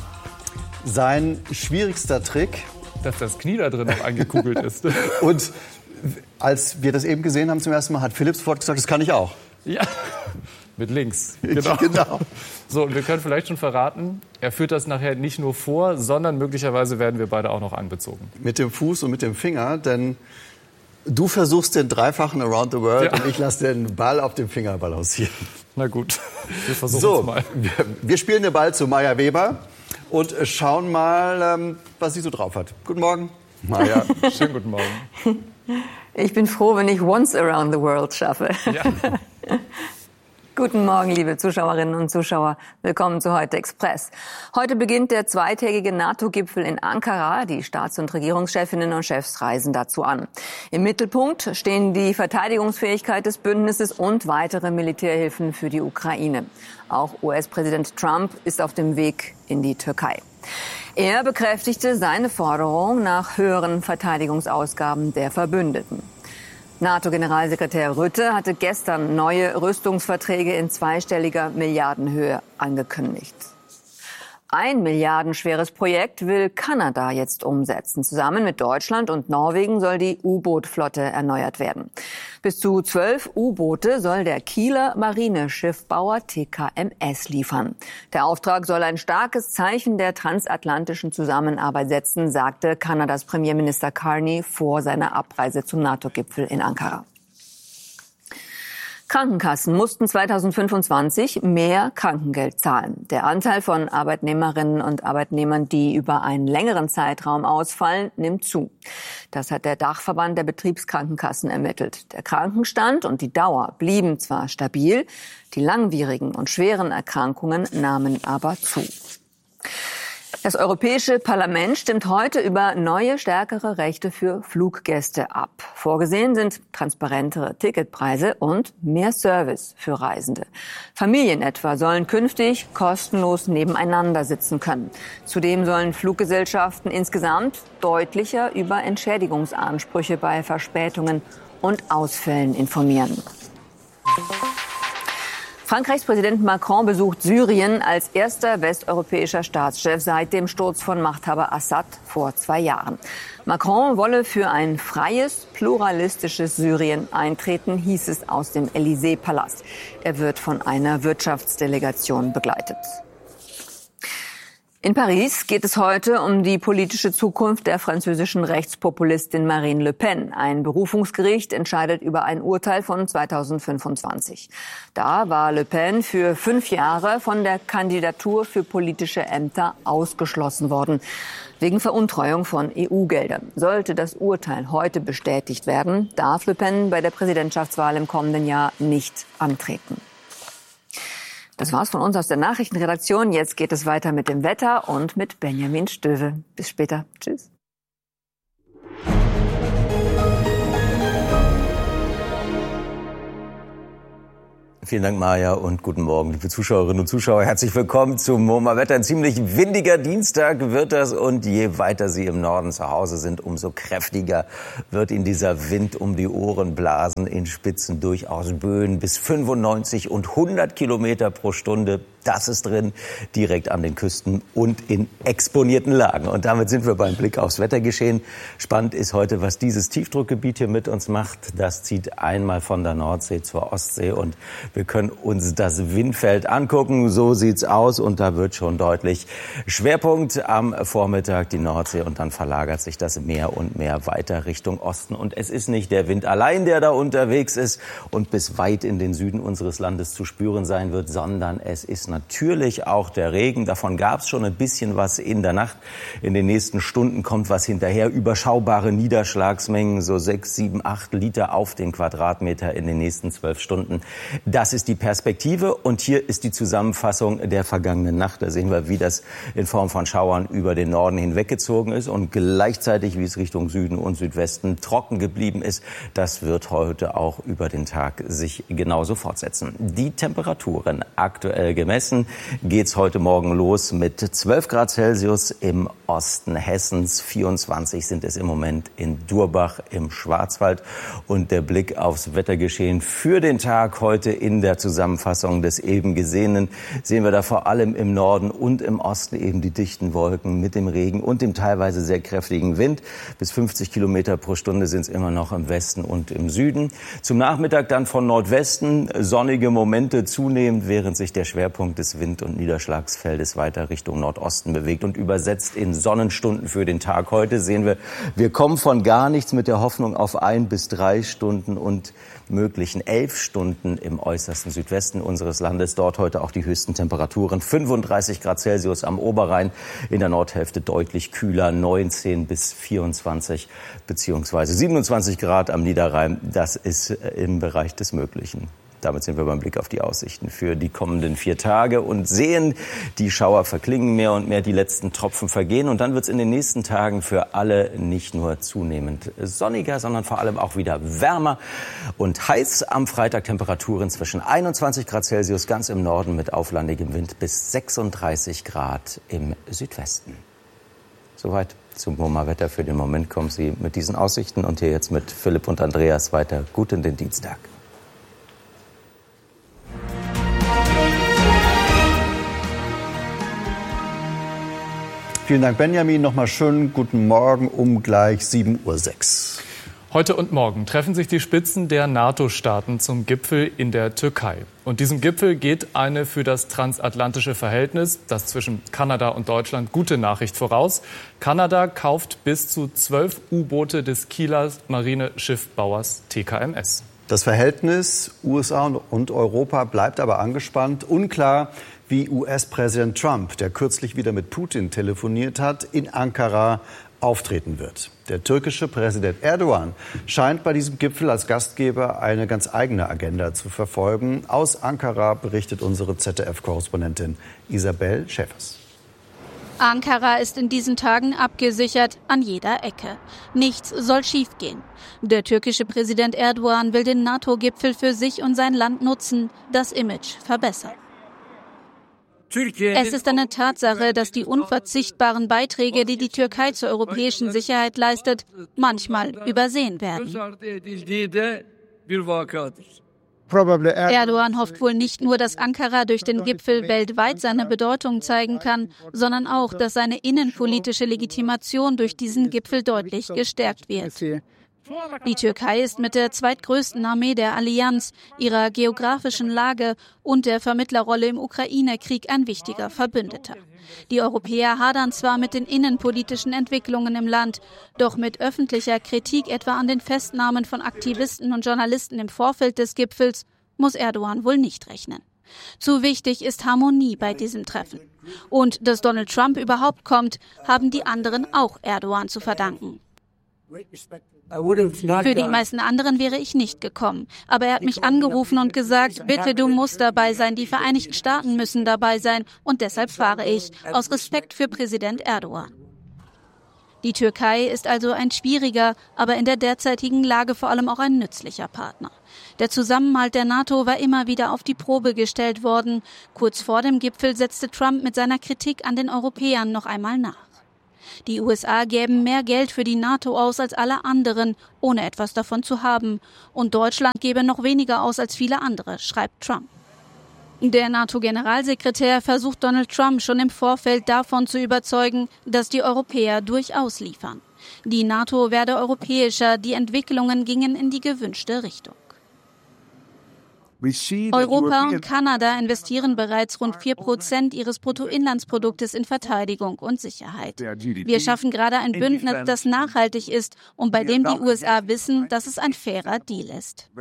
Sein schwierigster Trick. Dass das Knie da drin noch eingekugelt ist. Und als wir das eben gesehen haben zum ersten Mal, hat Philipp sofort gesagt, das kann ich auch. Ja, mit links. Genau. So, und wir können vielleicht schon verraten, er führt das nachher nicht nur vor, sondern möglicherweise werden wir beide auch noch anbezogen. Mit dem Fuß und mit dem Finger, denn du versuchst den dreifachen Around the World und ich lasse den Ball auf dem Finger balancieren. Na gut, wir versuchen es mal. Wir spielen den Ball zu Maja Weber und schauen mal, was sie so drauf hat. Guten Morgen, Maja. Schönen guten Morgen. Ich bin froh, wenn ich once around the world schaffe. Ja. Guten Morgen, liebe Zuschauerinnen und Zuschauer. Willkommen zu Heute Express. Heute beginnt der zweitägige NATO-Gipfel in Ankara. Die Staats- und Regierungschefinnen und Chefs reisen dazu an. Im Mittelpunkt stehen die Verteidigungsfähigkeit des Bündnisses und weitere Militärhilfen für die Ukraine. Auch US-Präsident Trump ist auf dem Weg in die Türkei. Er bekräftigte seine Forderung nach höheren Verteidigungsausgaben der Verbündeten. NATO-Generalsekretär Rutte hatte gestern neue Rüstungsverträge in zweistelliger Milliardenhöhe angekündigt. Ein milliardenschweres Projekt will Kanada jetzt umsetzen. Zusammen mit Deutschland und Norwegen soll die U-Boot-Flotte erneuert werden. Bis zu 12 U-Boote soll der Kieler Marineschiffbauer TKMS liefern. Der Auftrag soll ein starkes Zeichen der transatlantischen Zusammenarbeit setzen, sagte Kanadas Premierminister Carney vor seiner Abreise zum NATO-Gipfel in Ankara. Krankenkassen mussten 2025 mehr Krankengeld zahlen. Der Anteil von Arbeitnehmerinnen und Arbeitnehmern, die über einen längeren Zeitraum ausfallen, nimmt zu. Das hat der Dachverband der Betriebskrankenkassen ermittelt. Der Krankenstand und die Dauer blieben zwar stabil, die langwierigen und schweren Erkrankungen nahmen aber zu. Das Europäische Parlament stimmt heute über neue, stärkere Rechte für Fluggäste ab. Vorgesehen sind transparentere Ticketpreise und mehr Service für Reisende. Familien etwa sollen künftig kostenlos nebeneinander sitzen können. Zudem sollen Fluggesellschaften insgesamt deutlicher über Entschädigungsansprüche bei Verspätungen und Ausfällen informieren. Frankreichs Präsident Macron besucht Syrien als erster westeuropäischer Staatschef seit dem Sturz von Machthaber Assad vor 2 Jahren. Macron wolle für ein freies, pluralistisches Syrien eintreten, hieß es aus dem Élysée-Palast. Er wird von einer Wirtschaftsdelegation begleitet. In Paris geht es heute um die politische Zukunft der französischen Rechtspopulistin Marine Le Pen. Ein Berufungsgericht entscheidet über ein Urteil von 2025. Da war Le Pen für 5 Jahre von der Kandidatur für politische Ämter ausgeschlossen worden, wegen Veruntreuung von EU-Geldern. Sollte das Urteil heute bestätigt werden, darf Le Pen bei der Präsidentschaftswahl im kommenden Jahr nicht antreten. Das war's von uns aus der Nachrichtenredaktion. Jetzt geht es weiter mit dem Wetter und mit Benjamin Stöwe. Bis später. Tschüss. Vielen Dank, Maja, und guten Morgen, liebe Zuschauerinnen und Zuschauer. Herzlich willkommen zum MoMA-Wetter. Ein ziemlich windiger Dienstag wird das, und je weiter Sie im Norden zu Hause sind, umso kräftiger wird Ihnen dieser Wind um die Ohren blasen, in Spitzen durchaus Böen bis 95 und 100 Kilometer pro Stunde. Das ist drin, direkt an den Küsten und in exponierten Lagen. Und damit sind wir beim Blick aufs Wettergeschehen. Spannend ist heute, was dieses Tiefdruckgebiet hier mit uns macht. Das zieht einmal von der Nordsee zur Ostsee, und wir können uns das Windfeld angucken. So sieht's aus, und da wird schon deutlich Schwerpunkt am Vormittag die Nordsee, und dann verlagert sich das mehr und mehr weiter Richtung Osten. Und es ist nicht der Wind allein, der da unterwegs ist und bis weit in den Süden unseres Landes zu spüren sein wird, sondern es ist natürlich auch der Regen. Davon gab es schon ein bisschen was in der Nacht. In den nächsten Stunden kommt was hinterher. Überschaubare Niederschlagsmengen, so 6, 7, 8 Liter auf den Quadratmeter in den nächsten 12 Stunden. Das ist die Perspektive, und hier ist die Zusammenfassung der vergangenen Nacht. Da sehen wir, wie das in Form von Schauern über den Norden hinweggezogen ist und gleichzeitig, wie es Richtung Süden und Südwesten trocken geblieben ist. Das wird heute auch über den Tag sich genauso fortsetzen. Die Temperaturen aktuell gemessen geht's heute Morgen los mit 12 Grad Celsius im Osten Hessens. 24 sind es im Moment in Durbach im Schwarzwald. Und der Blick aufs Wettergeschehen für den Tag heute in der Zusammenfassung des eben Gesehenen sehen wir da vor allem im Norden und im Osten eben die dichten Wolken mit dem Regen und dem teilweise sehr kräftigen Wind. Bis 50 Kilometer pro Stunde sind es immer noch im Westen und im Süden. Zum Nachmittag dann von Nordwesten sonnige Momente zunehmend, während sich der Schwerpunkt des Wind- und Niederschlagsfeldes weiter Richtung Nordosten bewegt. Und übersetzt in Sonnenstunden für den Tag heute sehen wir kommen von gar nichts mit der Hoffnung auf 1 bis 3 Stunden und möglichen 11 Stunden im äußersten Südwesten unseres Landes. Dort heute auch die höchsten Temperaturen. 35 Grad Celsius am Oberrhein, in der Nordhälfte deutlich kühler, 19 bis 24 beziehungsweise 27 Grad am Niederrhein. Das ist im Bereich des Möglichen. Damit sind wir beim Blick auf die Aussichten für die kommenden 4 Tage und sehen, die Schauer verklingen mehr und mehr, die letzten Tropfen vergehen. Und dann wird es in den nächsten Tagen für alle nicht nur zunehmend sonniger, sondern vor allem auch wieder wärmer und heiß. Am Freitag Temperaturen zwischen 21 Grad Celsius ganz im Norden mit auflandigem Wind bis 36 Grad im Südwesten. Soweit zum MoMA-Wetter. Für den Moment kommen Sie mit diesen Aussichten und hier jetzt mit Philipp und Andreas weiter. Gut in den Dienstag. Vielen Dank, Benjamin. Nochmal schönen guten Morgen um gleich 7:06 Uhr. Heute und morgen treffen sich die Spitzen der NATO-Staaten zum Gipfel in der Türkei. Und diesem Gipfel geht eine für das transatlantische Verhältnis, das zwischen Kanada und Deutschland, gute Nachricht voraus. Kanada kauft bis zu 12 U-Boote des Kieler Marineschiffbauers TKMS. Das Verhältnis USA und Europa bleibt aber angespannt. Unklar, wie US-Präsident Trump, der kürzlich wieder mit Putin telefoniert hat, in Ankara auftreten wird. Der türkische Präsident Erdogan scheint bei diesem Gipfel als Gastgeber eine ganz eigene Agenda zu verfolgen. Aus Ankara berichtet unsere ZDF-Korrespondentin Isabel Schäfers. Ankara ist in diesen Tagen abgesichert an jeder Ecke. Nichts soll schiefgehen. Der türkische Präsident Erdogan will den NATO-Gipfel für sich und sein Land nutzen, das Image verbessern. Es ist eine Tatsache, dass die unverzichtbaren Beiträge, die die Türkei zur europäischen Sicherheit leistet, manchmal übersehen werden. Erdogan hofft wohl nicht nur, dass Ankara durch den Gipfel weltweit seine Bedeutung zeigen kann, sondern auch, dass seine innenpolitische Legitimation durch diesen Gipfel deutlich gestärkt wird. Die Türkei ist mit der zweitgrößten Armee der Allianz, ihrer geografischen Lage und der Vermittlerrolle im Ukraine-Krieg ein wichtiger Verbündeter. Die Europäer hadern zwar mit den innenpolitischen Entwicklungen im Land, doch mit öffentlicher Kritik etwa an den Festnahmen von Aktivisten und Journalisten im Vorfeld des Gipfels muss Erdogan wohl nicht rechnen. Zu wichtig ist Harmonie bei diesem Treffen. Und dass Donald Trump überhaupt kommt, haben die anderen auch Erdogan zu verdanken. Für die meisten anderen wäre ich nicht gekommen. Aber er hat mich angerufen und gesagt, bitte, du musst dabei sein, die Vereinigten Staaten müssen dabei sein. Und deshalb fahre ich, aus Respekt für Präsident Erdogan. Die Türkei ist also ein schwieriger, aber in der derzeitigen Lage vor allem auch ein nützlicher Partner. Der Zusammenhalt der NATO war immer wieder auf die Probe gestellt worden. Kurz vor dem Gipfel setzte Trump mit seiner Kritik an den Europäern noch einmal nach. Die USA gäben mehr Geld für die NATO aus als alle anderen, ohne etwas davon zu haben. Und Deutschland gebe noch weniger aus als viele andere, schreibt Trump. Der NATO-Generalsekretär versucht Donald Trump schon im Vorfeld davon zu überzeugen, dass die Europäer durchaus liefern. Die NATO werde europäischer, die Entwicklungen gingen in die gewünschte Richtung. Europa und Kanada investieren bereits rund 4% ihres Bruttoinlandsproduktes in Verteidigung und Sicherheit. Wir schaffen gerade ein Bündnis, das nachhaltig ist und bei dem die USA wissen, dass es ein fairer Deal ist.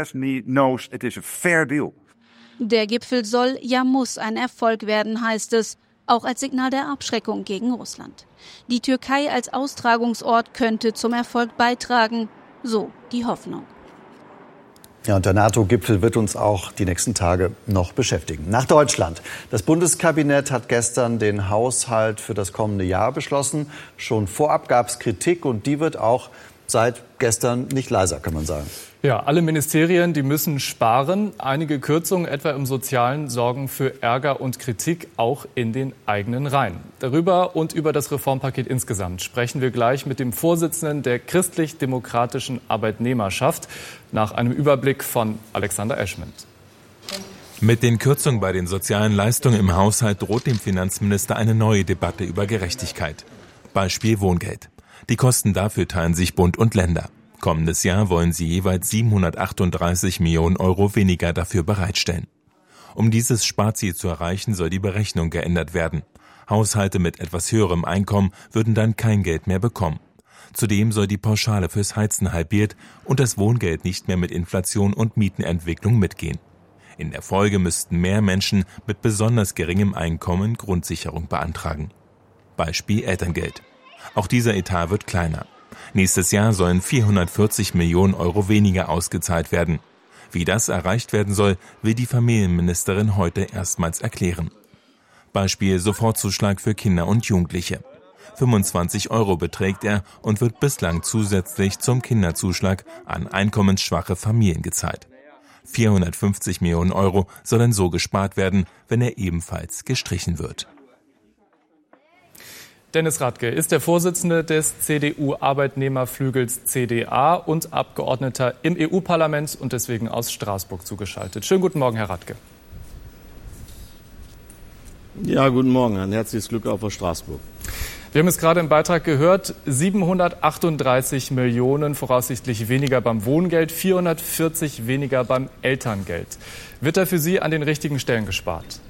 Der Gipfel soll, ja muss ein Erfolg werden, heißt es, auch als Signal der Abschreckung gegen Russland. Die Türkei als Austragungsort könnte zum Erfolg beitragen, so die Hoffnung. Ja, und der NATO-Gipfel wird uns auch die nächsten Tage noch beschäftigen. Nach Deutschland. Das Bundeskabinett hat gestern den Haushalt für das kommende Jahr beschlossen. Schon vorab gab es Kritik und die wird auch seit gestern nicht leiser, kann man sagen. Ja, alle Ministerien, die müssen sparen. Einige Kürzungen, etwa im Sozialen, sorgen für Ärger und Kritik auch in den eigenen Reihen. Darüber und über das Reformpaket insgesamt sprechen wir gleich mit dem Vorsitzenden der Christlich-Demokratischen Arbeitnehmerschaft nach einem Überblick von Alexander Eschment. Mit den Kürzungen bei den sozialen Leistungen im Haushalt droht dem Finanzminister eine neue Debatte über Gerechtigkeit. Beispiel Wohngeld. Die Kosten dafür teilen sich Bund und Länder. Kommendes Jahr wollen sie jeweils 738 Millionen Euro weniger dafür bereitstellen. Um dieses Sparziel zu erreichen, soll die Berechnung geändert werden. Haushalte mit etwas höherem Einkommen würden dann kein Geld mehr bekommen. Zudem soll die Pauschale fürs Heizen halbiert und das Wohngeld nicht mehr mit Inflation und Mietenentwicklung mitgehen. In der Folge müssten mehr Menschen mit besonders geringem Einkommen Grundsicherung beantragen. Beispiel Elterngeld. Auch dieser Etat wird kleiner. Nächstes Jahr sollen 440 Millionen Euro weniger ausgezahlt werden. Wie das erreicht werden soll, will die Familienministerin heute erstmals erklären. Beispiel Sofortzuschlag für Kinder und Jugendliche. 25 Euro beträgt er und wird bislang zusätzlich zum Kinderzuschlag an einkommensschwache Familien gezahlt. 450 Millionen Euro sollen so gespart werden, wenn er ebenfalls gestrichen wird. Dennis Radke ist der Vorsitzende des CDU-Arbeitnehmerflügels CDA und Abgeordneter im EU-Parlament und deswegen aus Straßburg zugeschaltet. Schönen guten Morgen, Herr Radke. Ja, guten Morgen. Ein herzliches Glück auf aus Straßburg. Wir haben es gerade im Beitrag gehört, 738 Millionen voraussichtlich weniger beim Wohngeld, 440 weniger beim Elterngeld. Wird da für Sie an den richtigen Stellen gespart?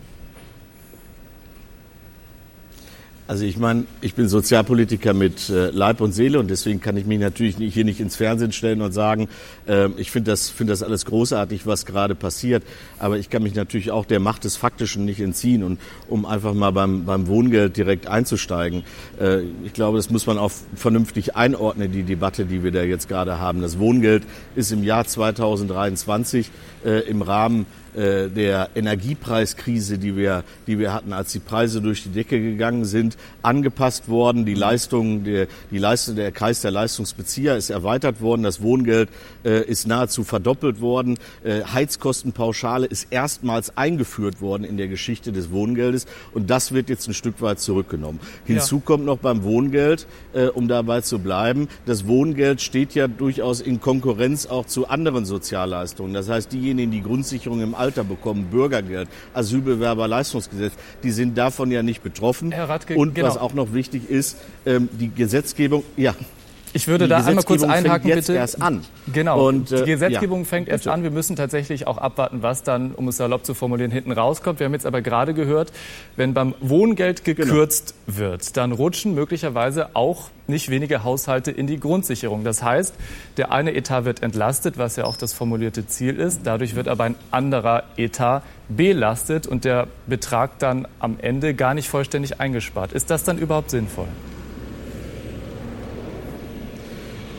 Also ich meine, ich bin Sozialpolitiker mit Leib und Seele und deswegen kann ich mich natürlich hier nicht ins Fernsehen stellen und sagen, ich finde das alles großartig, was gerade passiert. Aber ich kann mich natürlich auch der Macht des Faktischen nicht entziehen. Und um einfach mal beim Wohngeld direkt einzusteigen, ich glaube, das muss man auch vernünftig einordnen, die Debatte, die wir da jetzt gerade haben. Das Wohngeld ist im Jahr 2023 im Rahmen der Energiepreiskrise, die wir hatten, als die Preise durch die Decke gegangen sind, angepasst worden. Der Kreis der Leistungsbezieher ist erweitert worden. Das Wohngeld ist nahezu verdoppelt worden. Heizkostenpauschale ist erstmals eingeführt worden in der Geschichte des Wohngeldes. Und das wird jetzt ein Stück weit zurückgenommen. Hinzu kommt noch beim Wohngeld, um dabei zu bleiben, das Wohngeld steht ja durchaus in Konkurrenz auch zu anderen Sozialleistungen. Das heißt, diejenigen, die Grundsicherung im Alter bekommen, Bürgergeld, Asylbewerberleistungsgesetz, die sind davon ja nicht betroffen. Herr Radke, und was auch noch wichtig ist, die Gesetzgebung, ja. Ich würde da einmal kurz einhaken, jetzt bitte. Erst an. Genau, und, die Gesetzgebung fängt erst an. Wir müssen tatsächlich auch abwarten, was dann, um es salopp zu formulieren, hinten rauskommt. Wir haben jetzt aber gerade gehört, wenn beim Wohngeld gekürzt wird, dann rutschen möglicherweise auch nicht wenige Haushalte in die Grundsicherung. Das heißt, der eine Etat wird entlastet, was ja auch das formulierte Ziel ist. Dadurch wird aber ein anderer Etat belastet und der Betrag dann am Ende gar nicht vollständig eingespart. Ist das dann überhaupt sinnvoll?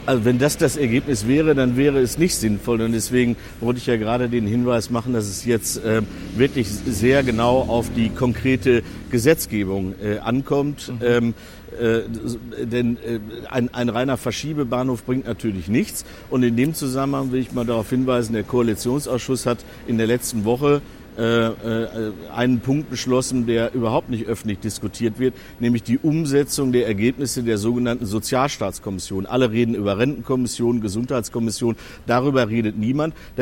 Also wenn das Ergebnis wäre, dann wäre es nicht sinnvoll. Und deswegen wollte ich ja gerade den Hinweis machen, dass es jetzt wirklich sehr genau auf die konkrete Gesetzgebung ankommt. Denn ein reiner Verschiebebahnhof bringt natürlich nichts. Und in dem Zusammenhang will ich mal darauf hinweisen, der Koalitionsausschuss hat in der letzten Woche einen Punkt beschlossen, der überhaupt nicht öffentlich diskutiert wird, nämlich die Umsetzung der Ergebnisse der sogenannten Sozialstaatskommission. Alle reden über Rentenkommission, Gesundheitskommission, darüber redet niemand.